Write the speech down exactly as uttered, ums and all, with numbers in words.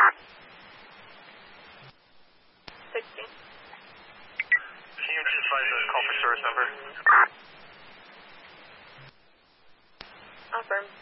sixteen. Can you just advise the call for source number? Affirm.